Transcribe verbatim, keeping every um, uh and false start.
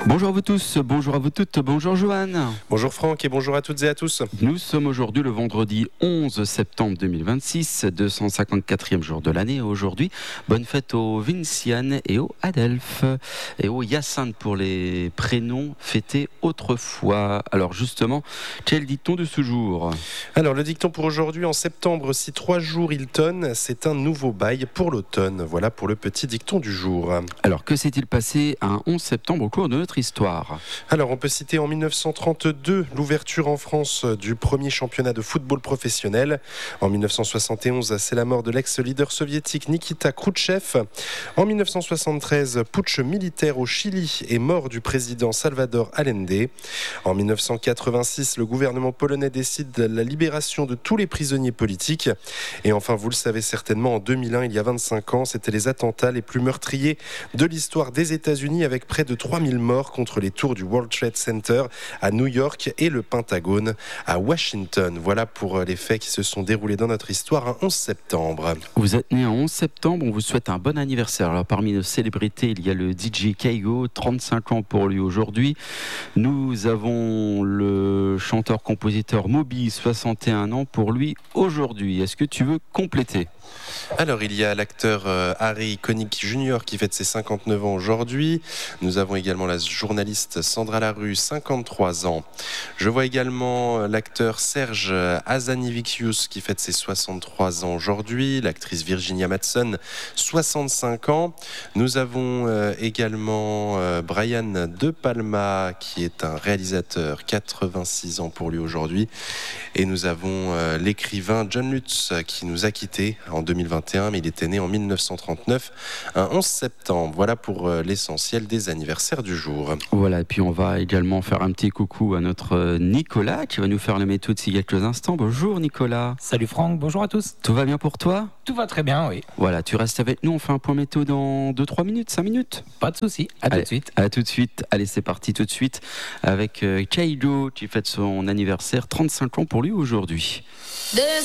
Bonjour à vous tous, bonjour à vous toutes, bonjour Joanne. Bonjour Franck et bonjour à toutes et à tous. Nous sommes aujourd'hui le vendredi onze septembre deux mille vingt-six, deux cent cinquante-quatrième jour de l'année. Aujourd'hui, bonne fête aux Vinciane et aux Adelphes et aux Hyacinthe pour les prénoms fêtés autrefois. Alors justement, quel dicton de ce jour ? Alors le dicton pour aujourd'hui, en septembre, si trois jours il tonne, c'est un nouveau bail pour l'automne. Voilà pour le petit dicton du jour. Alors que s'est-il passé un onze septembre au cours de notre histoire ? Alors on peut citer en mille neuf cent trente-deux l'ouverture en France du premier championnat de football professionnel. En mille neuf cent soixante et onze, c'est la mort de l'ex-leader soviétique Nikita Khrouchtchev. En mille neuf cent soixante-treize, putsch militaire au Chili et mort du président Salvador Allende. En mille neuf cent quatre-vingt-six, le gouvernement polonais décide de la libération de tous les prisonniers politiques. Et enfin, vous le savez certainement, en deux mille un, il y a vingt-cinq ans, c'était les attentats les plus meurtriers de l'histoire des États-Unis avec près de trois mille morts contre les tours du World Trade Center à New York et le Pentagone à Washington. Voilà pour les faits qui se sont déroulés dans notre histoire un onze septembre. Vous êtes né un onze septembre, on vous souhaite un bon anniversaire. Alors parmi nos célébrités, il y a le D J Kaigo, trente-cinq ans pour lui aujourd'hui. Nous avons le chanteur-compositeur Moby, soixante et un ans pour lui aujourd'hui. Est-ce que tu veux compléter ? Alors il y a l'acteur euh, Harry Connick junior qui fête ses cinquante-neuf ans aujourd'hui. Nous avons également la journaliste Sandra Larue, cinquante-trois ans. Je vois également l'acteur Serge Hazanavicius qui fête ses soixante-trois ans aujourd'hui. L'actrice Virginia Madsen, soixante-cinq ans. Nous avons euh, également euh, Brian De Palma qui est un réalisateur, quatre-vingt-six ans pour lui aujourd'hui. Et nous avons euh, l'écrivain John Lutz qui nous a quittés en deux mille vingt et un, mais il était né en mille neuf cent trente-neuf, un onze septembre. Voilà pour euh, l'essentiel des anniversaires du jour. Voilà, et puis on va également faire un petit coucou à notre Nicolas qui va nous faire la météo d'ici quelques instants. Bonjour Nicolas. Salut Franck, bonjour à tous. Tout va bien pour toi ? Tout va très bien, oui. Voilà, tu restes avec nous, on fait un point météo dans deux trois minutes, cinq minutes. Pas de souci, à Allez, tout de suite. À tout de suite. Allez, c'est parti tout de suite avec euh, Kaigo qui fête son anniversaire, trente-cinq ans pour lui aujourd'hui. This